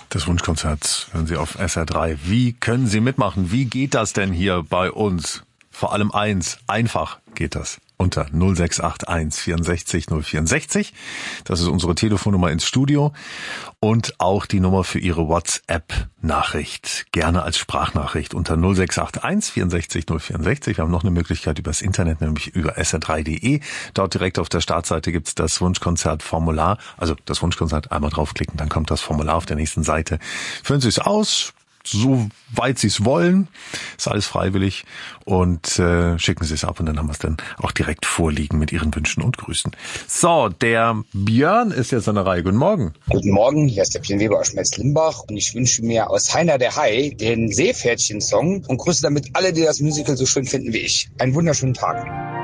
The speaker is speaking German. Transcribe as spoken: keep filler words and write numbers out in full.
Das Wunschkonzert hören Sie auf S R drei. Wie können Sie mitmachen? Wie geht das denn hier bei uns? Vor allem eins, einfach geht das. Unter null sechs acht eins vierundsechzig null vierundsechzig. Das ist unsere Telefonnummer ins Studio und auch die Nummer für Ihre WhatsApp-Nachricht. Gerne als Sprachnachricht unter null sechs acht eins vierundsechzig null vierundsechzig. Wir haben noch eine Möglichkeit übers Internet, nämlich über S R drei punkt de. Dort direkt auf der Startseite gibt's das Wunschkonzert-Formular. Also das Wunschkonzert, einmal draufklicken, dann kommt das Formular auf der nächsten Seite. Füllen Sie es aus, soweit Sie es wollen. Ist alles freiwillig und äh, schicken Sie es ab und dann haben wir es dann auch direkt vorliegen mit Ihren Wünschen und Grüßen. So, der Björn ist jetzt an der Reihe. Guten Morgen. Guten Morgen, hier ist der Björn Weber aus Schmelz-Limbach und ich wünsche mir aus Heiner der Hai den Seepferdchen-Song und grüße damit alle, die das Musical so schön finden wie ich. Einen wunderschönen Tag.